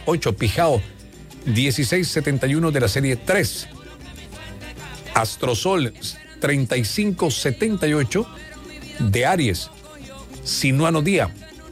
8, Pijao 1671 de la serie 3. Astrosol 3578 de Aries. Sinuano Día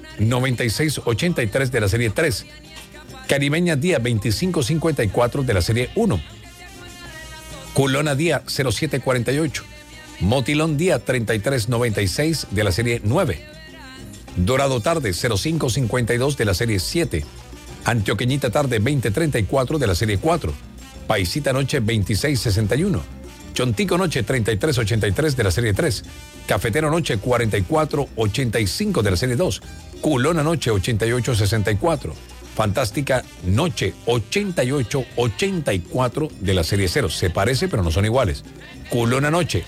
9683 de la serie 3. Caribeña Día 2554 de la serie 1. Culona Día 0748. Motilón Día 3396 de la serie 9. Dorado Tarde 0552 de la serie 7. Antioqueñita Tarde 2034 de la serie 4. Paisita Noche 2661. Chontico Noche 3383 de la serie 3. Cafetero Noche 4485 de la serie 2. Culona Noche 8864. Fantástica Noche 8884 de la serie 0. Se parece pero no son iguales. Culona Noche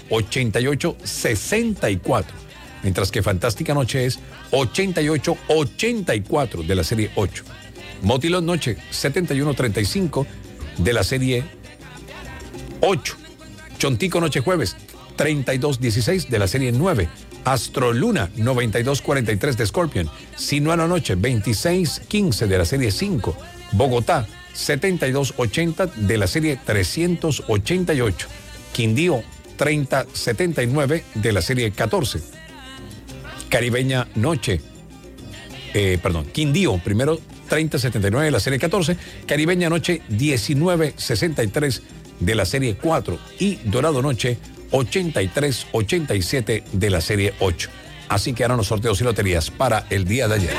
8864. Mientras que Fantástica Noche es 8884 de la serie 8. Motilón Noche 7135 de la serie 8. Chontico Noche Jueves 3216 de la serie 9. Astroluna 9243 de Scorpion. Sinuano Noche 2615 de la serie 5. Bogotá 7280 de la serie 388. Quindío 3079 de la serie 14. Caribeña Noche, Quindío primero 3079 de la serie 14. Caribeña Noche 1963 de la serie 4 y Dorado Noche 8387 de la serie 8. Así que harán los sorteos y loterías para el día de ayer.